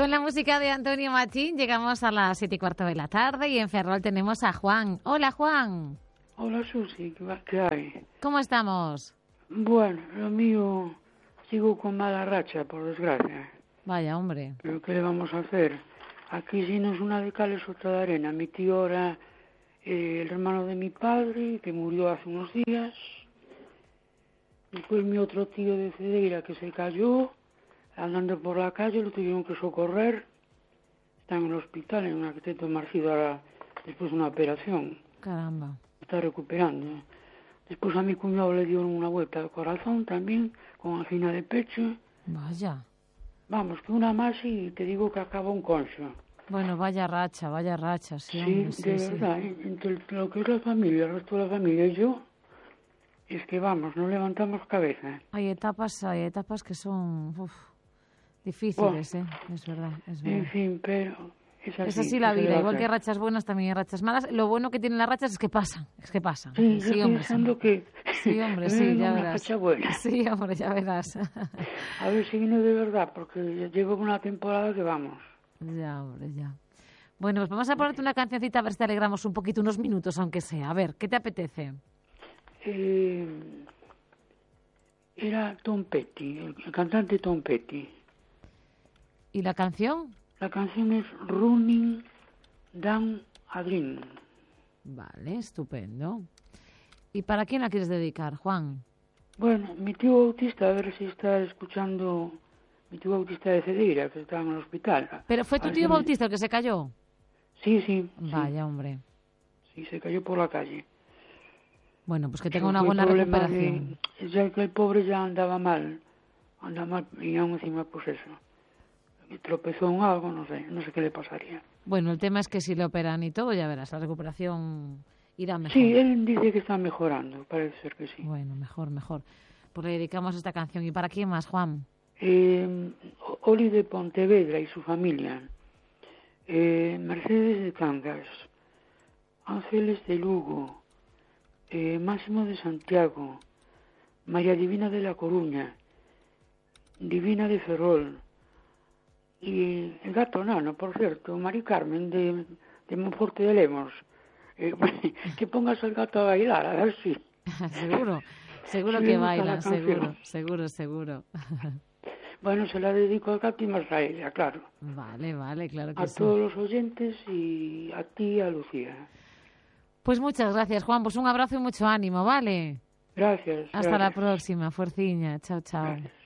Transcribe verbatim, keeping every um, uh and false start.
Con la música de Antonio Machín llegamos a las siete y cuarto de la tarde y en Ferrol tenemos a Juan. Hola, Juan. Hola, Susi, ¿qué hay? ¿Cómo estamos? Bueno, lo mío, sigo con mala racha, por desgracia. Vaya, hombre. ¿Pero qué le vamos a hacer? Aquí sí no es una de cal, es otra de arena. Mi tío era eh, el hermano de mi padre, que murió hace unos días. Después mi otro tío de Cedeira, que se cayó, andando por la calle, lo tuvieron que socorrer. Está en el hospital, en un arquitecto marcido, ahora, después de una operación. Caramba. Está recuperando. Después a mi cuñado le dieron una vuelta al corazón también, con angina de pecho. Vaya. Vamos, que una más y te digo que acaba un concho. Bueno, vaya racha, vaya racha, sí, Sí, hombre, sí, de sí. verdad, ¿eh? Entre lo que es la familia, el resto de la familia y yo, es que vamos, no levantamos cabeza. Hay etapas, hay etapas que son uf, difíciles, ¿eh? Es verdad, es verdad. En fin, pero es así. Es así la vida, igual que hay rachas buenas también hay rachas malas. Lo bueno que tienen las rachas es que pasan, es que pasan. Sí, sí, yo hombre, pensando sí. que... Sí, hombre, sí, ya una verás. racha buena. Sí, hombre, ya verás. A ver si viene de verdad, porque llevo una temporada que vamos. Ya, hombre, ya. Bueno, pues vamos a ponerte una cancioncita a ver si te alegramos un poquito, unos minutos, aunque sea. A ver, ¿qué te apetece? Eh, era Tom Petty, el, el cantante Tom Petty. ¿Y la canción? La canción es Running Down a Dream. Vale, estupendo. ¿Y para quién la quieres dedicar, Juan? Bueno, mi tío Bautista, a ver si está escuchando, mi tío Bautista de Cedeira, que está en el hospital. ¿Pero fue tu Así tío me... Bautista el que se cayó? Sí, sí. Vaya, sí. hombre. Sí, se cayó por la calle. Bueno, pues que tenga Eso una fue buena problema recuperación. De, ya que el pobre ya andaba mal, andaba mal, y aún encima pues eso. Tropezó en algo, no sé, no sé qué le pasaría. Bueno, el tema es que si le operan y todo, ya verás, la recuperación irá mejor. Sí, él dice que está mejorando, parece ser que sí. Bueno, mejor, mejor. Pues le dedicamos esta canción. ¿Y para quién más, Juan? Eh, Oli de Pontevedra y su familia. Eh, Mercedes de Cangas. Ángeles de Lugo. Eh, Máximo de Santiago. María Divina de La Coruña. Divina de Ferrol. Y el gato nano, por cierto, Mari Carmen de, de Monforte de Lemos. Eh, que pongas al gato a bailar, a ver si. Seguro, seguro si que bailan, seguro, seguro, seguro. Bueno, se la dedico al gato y más a ella, claro. Vale, vale, claro que a sí. A todos los oyentes y a ti y a Lucía. Pues muchas gracias, Juan. Pues un abrazo y mucho ánimo, ¿vale? Gracias. Hasta gracias. la próxima, fuerciña. Chao, chao. Gracias.